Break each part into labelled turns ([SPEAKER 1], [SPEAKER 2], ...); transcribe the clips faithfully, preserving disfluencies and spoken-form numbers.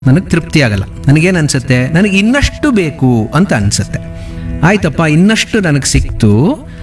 [SPEAKER 1] ನನಗೆ ತೃಪ್ತಿ ಆಗಲ್ಲ. ನನಗೇನು ಅನಿಸುತ್ತೆ, ನನಗೆ ಇನ್ನಷ್ಟು ಬೇಕು ಅಂತ ಅನಿಸುತ್ತೆ. ಆಯ್ತಪ್ಪ, ಇನ್ನಷ್ಟು ನನಗೆ ಸಿಕ್ತು.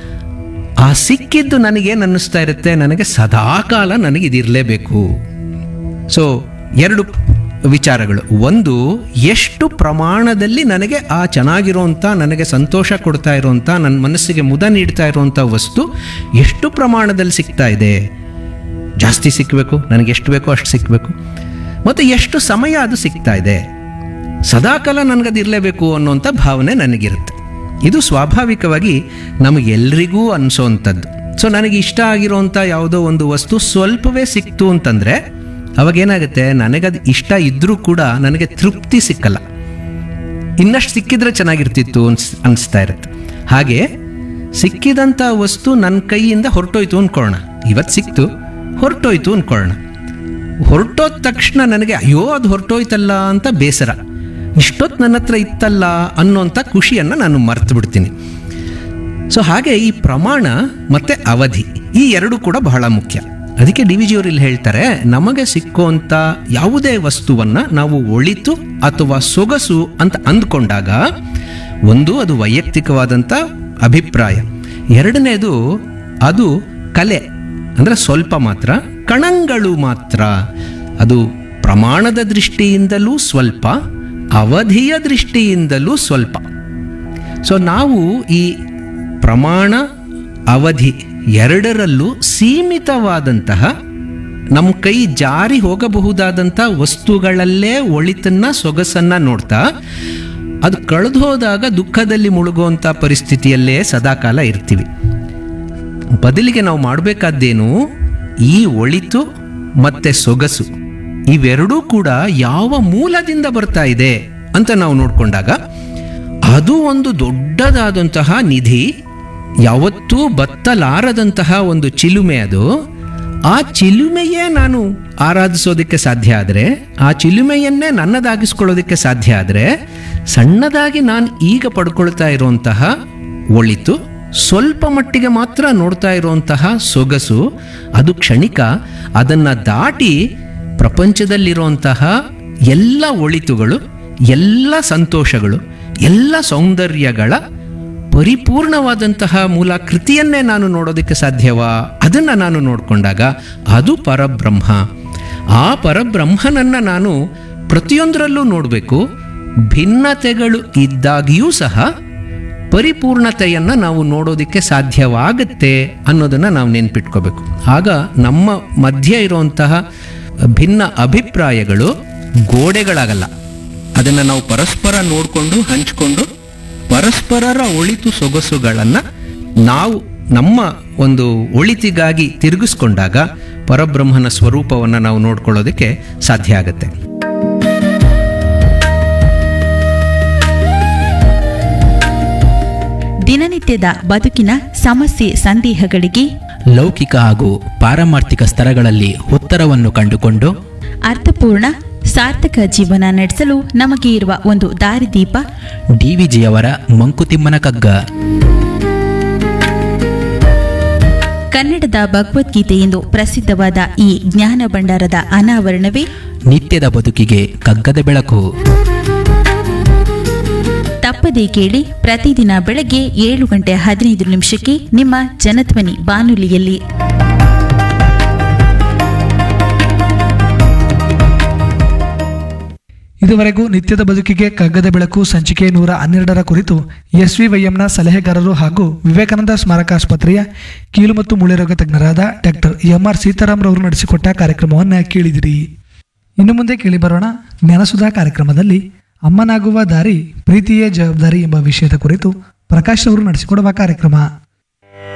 [SPEAKER 1] ಆ ಸಿಕ್ಕಿದ್ದು ನನಗೇನು ಅನ್ನಿಸ್ತಾ ಇರುತ್ತೆ, ನನಗೆ ಸದಾಕಾಲ ನನಗೆ ಇದಿರಲೇಬೇಕು. ಸೊ ಎರಡು ವಿಚಾರಗಳು. ಒಂದು, ಎಷ್ಟು ಪ್ರಮಾಣದಲ್ಲಿ ನನಗೆ ಆ ಚೆನ್ನಾಗಿರೋಂಥ, ನನಗೆ ಸಂತೋಷ ಕೊಡ್ತಾ ಇರೋಂಥ, ನನ್ನ ಮನಸ್ಸಿಗೆ ಮುದ ನೀಡ್ತಾ ಇರೋಂಥ ವಸ್ತು ಎಷ್ಟು ಪ್ರಮಾಣದಲ್ಲಿ ಸಿಗ್ತಾ ಇದೆ. ಜಾಸ್ತಿ ಸಿಕ್ಕಬೇಕು, ನನಗೆ ಎಷ್ಟು ಬೇಕೋ ಅಷ್ಟು ಸಿಕ್ಕಬೇಕು. ಮತ್ತು ಎಷ್ಟು ಸಮಯ ಅದು ಸಿಗ್ತಾ ಇದೆ. ಸದಾಕಾಲ ನನಗದು ಇರಲೇಬೇಕು ಅನ್ನೋಂಥ ಭಾವನೆ ನನಗಿರುತ್ತೆ. ಇದು ಸ್ವಾಭಾವಿಕವಾಗಿ ನಮಗೆಲ್ರಿಗೂ ಅನಿಸೋವಂಥದ್ದು. ಸೊ ನನಗೆ ಇಷ್ಟ ಆಗಿರೋಂಥ ಯಾವುದೋ ಒಂದು ವಸ್ತು ಸ್ವಲ್ಪವೇ ಸಿಕ್ತು ಅಂತಂದರೆ ಅವಾಗೇನಾಗುತ್ತೆ, ನನಗದು ಇಷ್ಟ ಇದ್ದರೂ ಕೂಡ ನನಗೆ ತೃಪ್ತಿ ಸಿಕ್ಕಲ್ಲ. ಇನ್ನಷ್ಟು ಸಿಕ್ಕಿದ್ರೆ ಚೆನ್ನಾಗಿರ್ತಿತ್ತು ಅನ್ಸ್ ಅನಿಸ್ತಾ ಇರುತ್ತೆ. ಹಾಗೆ ಸಿಕ್ಕಿದಂಥ ವಸ್ತು ನನ್ನ ಕೈಯಿಂದ ಹೊರಟೋಯ್ತು ಅಂದ್ಕೊಳ್ಳೋಣ. ಇವತ್ತು ಸಿಕ್ತು, ಹೊರಟೋಯ್ತು ಅಂದ್ಕೊಳ್ಳೋಣ. ಹೊರಟೋದ ತಕ್ಷಣ ನನಗೆ ಅಯ್ಯೋ ಅದು ಹೊರಟೋಯ್ತಲ್ಲ ಅಂತ ಬೇಸರ, ಇಷ್ಟೊತ್ತು ನನ್ನ ಹತ್ರ ಇತ್ತಲ್ಲ ಅನ್ನೋಂಥ ಖುಷಿಯನ್ನು ನಾನು ಮರ್ತು ಬಿಡ್ತೀನಿ. ಸೊ ಹಾಗೆ ಈ ಪ್ರಮಾಣ ಮತ್ತು ಅವಧಿ ಈ ಎರಡೂ ಕೂಡ ಬಹಳ ಮುಖ್ಯ. ಅದಕ್ಕೆ ಡಿ ವಿ ಜಿಯವರು ಇಲ್ಲಿ ಹೇಳ್ತಾರೆ, ನಮಗೆ ಸಿಕ್ಕುವಂಥ ಯಾವುದೇ ವಸ್ತುವನ್ನು ನಾವು ಒಳಿತು ಅಥವಾ ಸೊಗಸು ಅಂತ ಅಂದ್ಕೊಂಡಾಗ, ಒಂದು ಅದು ವೈಯಕ್ತಿಕವಾದಂಥ ಅಭಿಪ್ರಾಯ, ಎರಡನೇದು ಅದು ಕಲೆ, ಅಂದರೆ ಸ್ವಲ್ಪ ಮಾತ್ರ, ಕಣಗಳು ಮಾತ್ರ. ಅದು ಪ್ರಮಾಣದ ದೃಷ್ಟಿಯಿಂದಲೂ ಸ್ವಲ್ಪ, ಅವಧಿಯ ದೃಷ್ಟಿಯಿಂದಲೂ ಸ್ವಲ್ಪ. ಸೊ ನಾವು ಈ ಪ್ರಮಾಣ ಅವಧಿ ಎರಡರಲ್ಲೂ ಸೀಮಿತವಾದಂತಹ, ನಮ್ಮ ಕೈ ಜಾರಿ ಹೋಗಬಹುದಾದಂಥ ವಸ್ತುಗಳಲ್ಲೇ ಒಳಿತನ್ನ ಸೊಗಸನ್ನು ನೋಡ್ತಾ, ಅದು ಕಳೆದು ಹೋದಾಗ ದುಃಖದಲ್ಲಿ ಮುಳುಗುವಂಥ ಪರಿಸ್ಥಿತಿಯಲ್ಲೇ ಸದಾಕಾಲ ಇರ್ತೀವಿ. ಬದಲಿಗೆ ನಾವು ಮಾಡಬೇಕಾದ್ದೇನು, ಈ ಒಳಿತು ಮತ್ತು ಸೊಗಸು ಇವೆರಡೂ ಕೂಡ ಯಾವ ಮೂಲದಿಂದ ಬರ್ತಾ ಇದೆ ಅಂತ ನಾವು ನೋಡಿಕೊಂಡಾಗ, ಅದು ಒಂದು ದೊಡ್ಡದಾದಂತಹ ನಿಧಿ, ಯಾವತ್ತೂ ಬತ್ತಲಾರದಂತಹ ಒಂದು ಚಿಲುಮೆ. ಅದು ಆ ಚಿಲುಮೆಯೇ ನಾನು ಆರಾಧಿಸೋದಕ್ಕೆ ಸಾಧ್ಯ ಆದರೆ, ಆ ಚಿಲುಮೆಯನ್ನೇ ನನ್ನದಾಗಿಸ್ಕೊಳ್ಳೋದಕ್ಕೆ ಸಾಧ್ಯ ಆದರೆ, ಸಣ್ಣದಾಗಿ ನಾನು ಈಗ ಪಡ್ಕೊಳ್ತಾ ಇರುವಂತಹ ಒಳಿತು, ಸ್ವಲ್ಪ ಮಟ್ಟಿಗೆ ಮಾತ್ರ ನೋಡ್ತಾ ಇರುವಂತಹ ಸೊಗಸು, ಅದು ಕ್ಷಣಿಕ. ಅದನ್ನು ದಾಟಿ ಪ್ರಪಂಚದಲ್ಲಿರುವಂತಹ ಎಲ್ಲ ಒಳಿತುಗಳು, ಎಲ್ಲ ಸಂತೋಷಗಳು, ಎಲ್ಲ ಸೌಂದರ್ಯಗಳ ಪರಿಪೂರ್ಣವಾದಂತಹ ಮೂಲ ಕೃತಿಯನ್ನೇ ನಾನು ನೋಡೋದಕ್ಕೆ ಸಾಧ್ಯವಾ? ಅದನ್ನು ನಾನು ನೋಡಿಕೊಂಡಾಗ ಅದು ಪರಬ್ರಹ್ಮ. ಆ ಪರಬ್ರಹ್ಮನನ್ನು ನಾನು ಪ್ರತಿಯೊಂದರಲ್ಲೂ ನೋಡಬೇಕು. ಭಿನ್ನತೆಗಳು ಇದ್ದಾಗಿಯೂ ಸಹ ಪರಿಪೂರ್ಣತೆಯನ್ನು ನಾವು ನೋಡೋದಕ್ಕೆ ಸಾಧ್ಯವಾಗುತ್ತೆ ಅನ್ನೋದನ್ನು ನಾವು ನೆನ್ಪಿಟ್ಕೋಬೇಕು. ಆಗ ನಮ್ಮ ಮಧ್ಯೆ ಇರುವಂತಹ ಭಿನ್ನ ಅಭಿಪ್ರಾಯಗಳು ಗೋಡೆಗಳಾಗಲ್ಲ. ಅದನ್ನು ನಾವು ಪರಸ್ಪರ ನೋಡಿಕೊಂಡು ಹಂಚಿಕೊಂಡು ಪರಸ್ಪರರ ಒಳಿತು ಸೊಗಸುಗಳನ್ನು ನಾವು ನಮ್ಮ ಒಂದು ಒಳಿತಿಗಾಗಿ ತಿರುಗಿಸ್ಕೊಂಡಾಗ ಪರಬ್ರಹ್ಮನ ಸ್ವರೂಪವನ್ನು ನಾವು ನೋಡ್ಕೊಳ್ಳೋದಕ್ಕೆ ಸಾಧ್ಯ ಆಗುತ್ತೆ.
[SPEAKER 2] ದಿನನಿತ್ಯದ ಬದುಕಿನ ಸಮಸ್ಯೆ ಸಂದೇಹಗಳಿಗೆ
[SPEAKER 3] ಲೌಕಿಕ ಹಾಗೂ ಪಾರಮಾರ್ಥಿಕ ಸ್ತರಗಳಲ್ಲಿ ಉತ್ತರವನ್ನು ಕಂಡುಕೊಂಡು
[SPEAKER 2] ಅರ್ಥಪೂರ್ಣ ಸಾರ್ಥಕ ಜೀವನ ನಡೆಸಲು ನಮಗೆ ಇರುವ ಒಂದು ದಾರಿದೀಪ
[SPEAKER 3] ಡಿವಿಜಿಯವರ ಮಂಕುತಿಮ್ಮನ ಕಗ್ಗ.
[SPEAKER 2] ಕನ್ನಡದ ಭಗವದ್ಗೀತೆ ಎಂದು ಪ್ರಸಿದ್ಧವಾದ ಈ ಜ್ಞಾನ ಭಂಡಾರದ ಅನಾವರಣವೇ
[SPEAKER 3] ನಿತ್ಯದ ಬದುಕಿಗೆ ಕಗ್ಗದ ಬೆಳಕು.
[SPEAKER 2] ತಪ್ಪದೇ ಕೇಳಿ, ಪ್ರತಿದಿನ ಬೆಳಗ್ಗೆ ಏಳು ಗಂಟೆ ಹದಿನೈದು ನಿಮಿಷಕ್ಕೆ ನಿಮ್ಮ ಜನಧ್ವನಿ ಬಾನುಲಿಯಲ್ಲಿ.
[SPEAKER 4] ಇದುವರೆಗೂ ನಿತ್ಯದ ಬದುಕಿಗೆ ಕಗ್ಗದ ಬೆಳಕು ಸಂಚಿಕೆ ನೂರ ಹನ್ನೆರಡರ ಕುರಿತು ಎಸ್ ವಿ ವೈಎಂನ ಸಲಹೆಗಾರರು ಹಾಗೂ ವಿವೇಕಾನಂದ ಸ್ಮಾರಕಾಸ್ಪತ್ರೆಯ ಕೀಲು ಮತ್ತು ಮೂಳೆ ರೋಗ ತಜ್ಞರಾದ ಡಾಕ್ಟರ್ ಎಂ ಆರ್ ಸೀತಾರಾಮ್ ರವರು ನಡೆಸಿಕೊಟ್ಟ ಕಾರ್ಯಕ್ರಮವನ್ನು ಕೇಳಿದಿರಿ. ಇನ್ನು ಮುಂದೆ ಕೇಳಿ ಬರೋಣ ಜ್ಞಾನಸುಧಾ ಕಾರ್ಯಕ್ರಮದಲ್ಲಿ ಅಮ್ಮನಾಗುವ ದಾರಿ ಪ್ರೀತಿಯೇ ಜವಾಬ್ದಾರಿ ಎಂಬ ವಿಷಯದ ಕುರಿತು ಪ್ರಕಾಶ್ ಅವರು ನಡೆಸಿಕೊಡುವ ಕಾರ್ಯಕ್ರಮ.